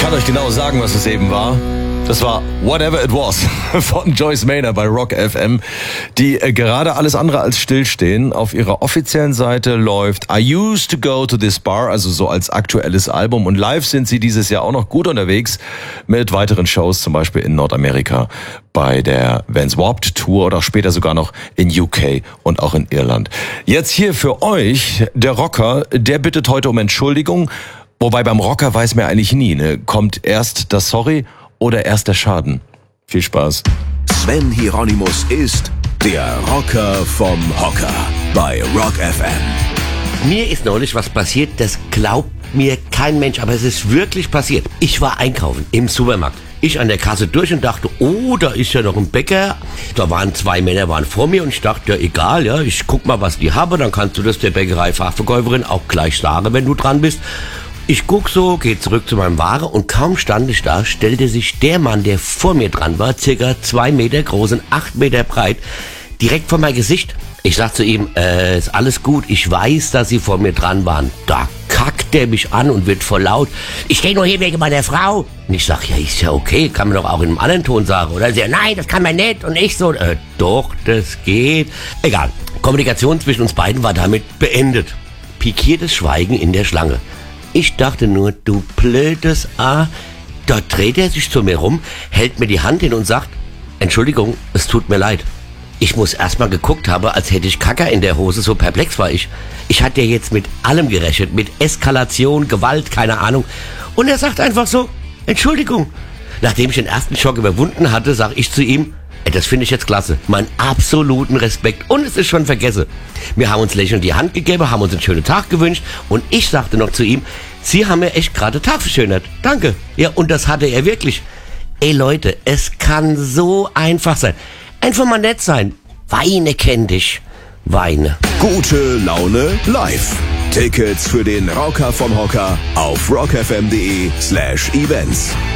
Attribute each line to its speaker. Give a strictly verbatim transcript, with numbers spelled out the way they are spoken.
Speaker 1: kann euch genau sagen, was es eben war. Das war Whatever It Was von Joyce Maynor bei Rock F M, die äh, gerade alles andere als stillstehen. Auf ihrer offiziellen Seite läuft I Used to Go to This Bar, also so als aktuelles Album. Und live sind sie dieses Jahr auch noch gut unterwegs mit weiteren Shows, zum Beispiel in Nordamerika bei der Vans Warped Tour oder später sogar noch in U K und auch in Irland. Jetzt hier für euch, der Rocker, der bittet heute um Entschuldigung. Wobei beim Rocker weiß man eigentlich nie, ne? Kommt erst das Sorry oder erst der Schaden? Viel Spaß.
Speaker 2: Sven Hieronymus ist der Rocker vom Hocker bei Rock F M.
Speaker 3: Mir ist neulich was passiert, das glaubt mir kein Mensch, aber es ist wirklich passiert. Ich war einkaufen im Supermarkt. Ich an der Kasse durch und dachte, oh, da ist ja noch ein Bäcker. Da waren zwei Männer, waren vor mir und ich dachte, ja egal, ja, ich guck mal, was die haben, dann kannst du das der Bäckerei-Fachverkäuferin auch gleich sagen, wenn du dran bist. Ich guck so, geh zurück zu meinem Ware und kaum stand ich da, stellte sich der Mann, der vor mir dran war, circa zwei Meter groß und acht Meter breit, direkt vor mein Gesicht. Ich sag zu ihm, äh, ist alles gut, ich weiß, dass Sie vor mir dran waren. Da kackt der mich an und wird voll laut. Ich stehe nur hier wegen meiner Frau. Und ich sag, ja, ist ja okay, kann man doch auch in einem anderen Ton sagen. Oder sie, nein, das kann man nicht. Und ich so, äh, doch, das geht. Egal, Kommunikation zwischen uns beiden war damit beendet. Pikiertes Schweigen in der Schlange. Ich dachte nur, du blödes A. Da dreht er sich zu mir rum, hält mir die Hand hin und sagt, Entschuldigung, es tut mir leid. Ich muss erstmal geguckt haben, als hätte ich Kacker in der Hose, so perplex war ich. Ich hatte ja jetzt mit allem gerechnet, mit Eskalation, Gewalt, keine Ahnung. Und er sagt einfach so, Entschuldigung. Nachdem ich den ersten Schock überwunden hatte, sag ich zu ihm, ey, das finde ich jetzt klasse. Meinen absoluten Respekt. Und es ist schon vergessen. Wir haben uns lächelnd die Hand gegeben, haben uns einen schönen Tag gewünscht. Und ich sagte noch zu ihm, Sie haben mir echt gerade den Tag verschönert. Danke. Ja, und das hatte er wirklich. Ey Leute, es kann so einfach sein. Einfach mal nett sein. Weine kenn dich. Weine.
Speaker 2: Gute Laune live. Tickets für den Rocker vom Hocker auf rockfm.de slash events.